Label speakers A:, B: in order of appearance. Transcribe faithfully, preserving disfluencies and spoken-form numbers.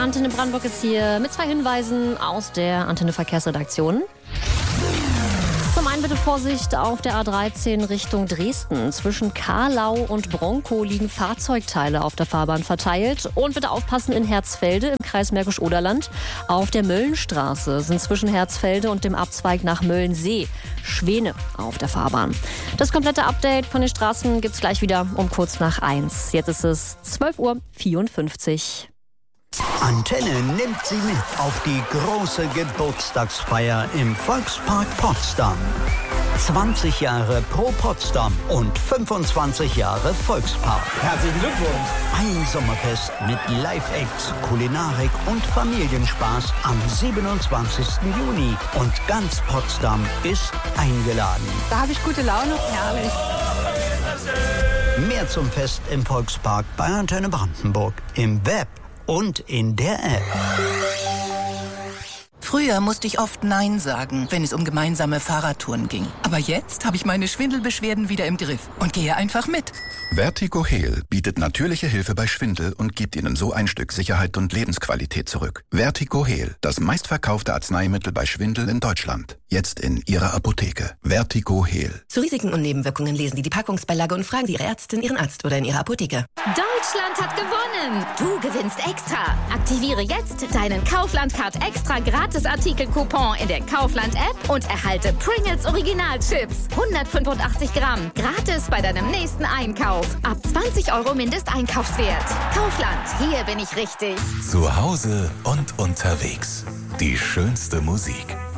A: Antenne Brandenburg ist hier mit zwei Hinweisen aus der Antenne Verkehrsredaktion. Zum einen bitte Vorsicht auf der A dreizehn Richtung Dresden. Zwischen Kahlau und Bronkow liegen Fahrzeugteile auf der Fahrbahn verteilt. Und bitte aufpassen in Herzfelde im Kreis Märkisch-Oderland. Auf der Möllenstraße sind zwischen Herzfelde und dem Abzweig nach Möllensee Schwäne auf der Fahrbahn. Das komplette Update von den Straßen gibt's gleich wieder um kurz nach eins. Jetzt ist es zwölf Uhr vierundfünfzig.
B: Antenne nimmt Sie mit auf die große Geburtstagsfeier im Volkspark Potsdam. zwanzig Jahre Pro Potsdam und fünfundzwanzig Jahre Volkspark.
C: Herzlichen Glückwunsch!
B: Ein Sommerfest mit Live-Acts, Kulinarik und Familienspaß am siebenundzwanzigsten Juni. Und ganz Potsdam ist eingeladen.
D: Da habe ich gute Laune. Herrlich.
B: Mehr zum Fest im Volkspark bei Antenne Brandenburg. Im Web und in der App.
E: Früher musste ich oft Nein sagen, wenn es um gemeinsame Fahrradtouren ging. Aber jetzt habe ich meine Schwindelbeschwerden wieder im Griff und gehe einfach mit.
F: Vertigo Heal bietet natürliche Hilfe bei Schwindel und gibt Ihnen so ein Stück Sicherheit und Lebensqualität zurück. Vertigo Heal, das meistverkaufte Arzneimittel bei Schwindel in Deutschland. Jetzt in Ihrer Apotheke. Vertigo Heal.
G: Zu Risiken und Nebenwirkungen lesen Sie die Packungsbeilage und fragen Sie Ihre Ärztin, Ihren Arzt oder in Ihrer Apotheke.
H: Deutschland hat gewonnen! Du gewinnst extra! Aktiviere jetzt deinen Kaufland-Card extra Gratis-Artikel-Coupon in der Kaufland-App und erhalte Pringles Original-Chips. hundertfünfundachtzig Gramm. Gratis bei deinem nächsten Einkauf. Ab zwanzig Euro Mindesteinkaufswert. Kaufland, hier bin ich richtig.
I: Zu Hause und unterwegs. Die schönste Musik.